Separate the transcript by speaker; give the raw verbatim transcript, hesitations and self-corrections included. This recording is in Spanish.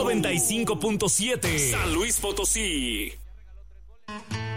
Speaker 1: noventa y cinco punto siete San Luis Potosí.